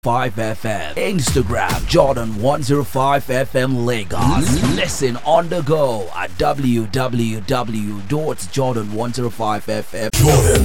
5 FM. Instagram Jordan 105 FM Lagos. Listen on the go at www.jordan105fm.